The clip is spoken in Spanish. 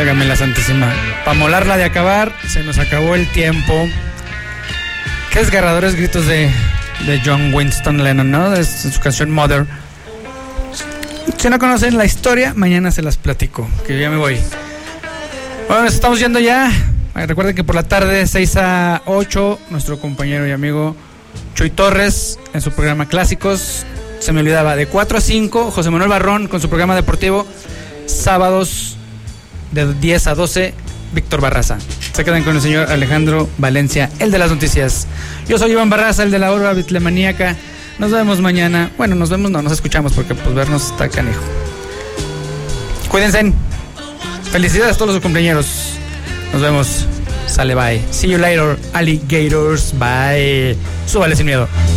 Válgame la Santísima. Para molarla de acabar, se nos acabó el tiempo. Qué desgarradores gritos de John Winston Lennon, ¿no? De su canción Mother. Si no conocen la historia, mañana se las platico, que ya me voy. Bueno, nos estamos yendo ya. Recuerden que por la tarde, 6 a 8, nuestro compañero y amigo Chuy Torres en su programa Clásicos. Se me olvidaba, de 4 a 5, José Manuel Barrón con su programa deportivo. Sábados de 10 a 12, Víctor Barraza. Se quedan con el señor Alejandro Valencia, el de las noticias. Yo soy Iván Barraza, el de la Urba Bitlemaníaca. Nos vemos mañana. Bueno, nos vemos, no, nos escuchamos porque pues vernos está canijo. Cuídense. Felicidades a todos los cumpleaños. Nos vemos. Sale, bye. See you later, alligators. Bye. Súbale sin miedo.